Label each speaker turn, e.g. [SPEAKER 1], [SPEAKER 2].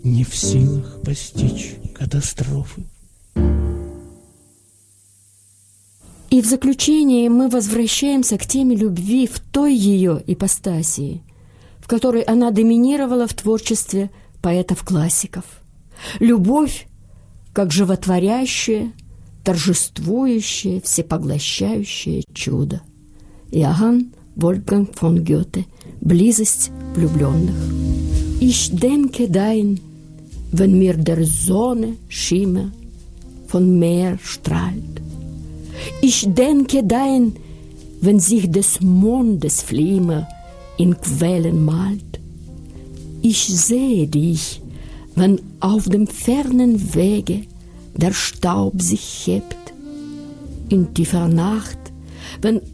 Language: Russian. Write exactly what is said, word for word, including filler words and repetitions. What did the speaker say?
[SPEAKER 1] не в силах постичь катастрофы.
[SPEAKER 2] И в заключение мы возвращаемся к теме любви в той ее ипостаси, в которой она доминировала в творчестве поэтов-классиков. Любовь как животворящее, торжествующее, всепоглощающее чудо. Иоганн Вольфганг фон Гёте. Близость влюбленных. Ich denke dein, wenn mir der Sonne Schimmer von Meer strahlt. Ich denke dein, wenn sich des Mondes Flimmer in Quellen malt. Ich sehe dich, wenn auf dem fernen Wege der Staub sich hebt. In tiefer Nacht, wenn